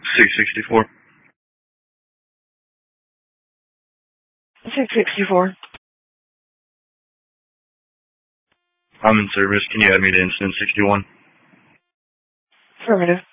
664. 664. I'm in service. Can you add me to incident 61? Affirmative.